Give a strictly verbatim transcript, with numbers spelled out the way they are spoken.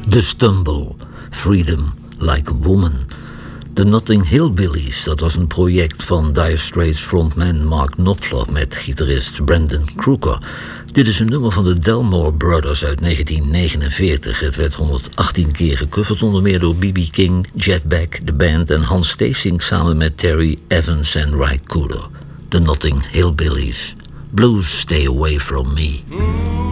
The Stumble, Freedom Like a Woman. De Notting Hillbillies, dat was een project van Dire Straits frontman Mark Knopfler met gitarist Brandon Crooker. Dit is een nummer van de Delmore Brothers uit negentien negenenveertig. Het werd honderdachttien keer gecoverd, onder meer door B B King, Jeff Beck, de band en Hans Theessink samen met Terry Evans en Ry Cooder. De Notting Hillbillies. Blues, Stay Away From Me.